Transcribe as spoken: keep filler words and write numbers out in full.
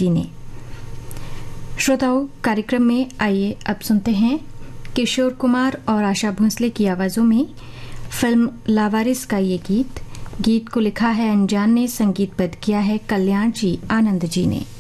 जी ने। श्रोताओं, कार्यक्रम में आइए अब सुनते हैं किशोर कुमार और आशा भोंसले की आवाज़ों में फिल्म लावारिस का ये गीत। गीत को लिखा है अनजान ने, संगीतबद्ध किया है कल्याण जी आनंद जी ने।